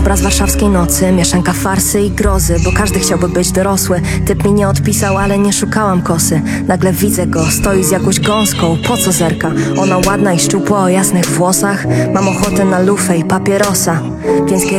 Obraz warszawskiej nocy, mieszanka farsy i grozy, bo każdy chciałby być dorosły. Typ mi nie odpisał, ale nie szukałam kosy. Nagle widzę go, stoi z jakąś gąską. Po co zerka? Ona ładna i szczupła o jasnych włosach. Mam ochotę na lufę i papierosa, więc